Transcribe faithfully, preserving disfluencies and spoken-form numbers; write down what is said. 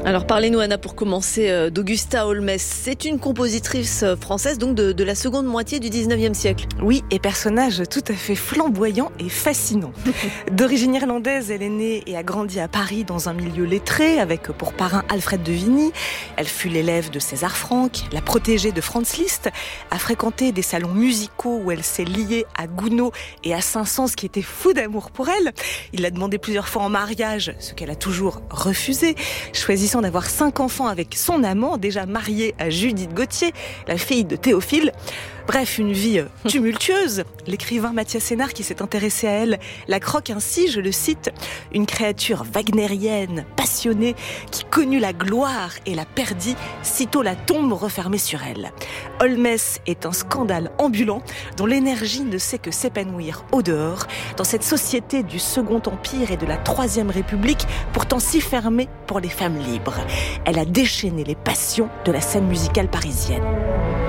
Alors parlez-nous, Anna, pour commencer, d'Augusta Holmès. C'est une compositrice française donc de, de la seconde moitié du dix-neuvième siècle. Oui, et personnage tout à fait flamboyant et fascinant. D'origine irlandaise, elle est née et a grandi à Paris dans un milieu lettré avec pour parrain Alfred de Vigny. Elle fut l'élève de César Franck, la protégée de Franz Liszt, a fréquenté des salons musicaux où elle s'est liée à Gounod et à Saint-Saëns qui était fou d'amour pour elle. Il l'a demandé plusieurs fois en mariage, ce qu'elle a toujours refusé, choisissant d'avoir cinq enfants avec son amant, déjà marié à Judith Gautier, la fille de Théophile. Bref, une vie tumultueuse. L'écrivain Mathias Sénard, qui s'est intéressé à elle, la croque ainsi, je le cite, « une créature wagnérienne, passionnée, qui connut la gloire et la perdit, sitôt la tombe refermée sur elle. Holmès est un scandale ambulant, dont l'énergie ne sait que s'épanouir au dehors, dans cette société du Second Empire et de la Troisième République, pourtant si fermée pour les femmes libres. Elle a déchaîné les passions de la scène musicale parisienne. »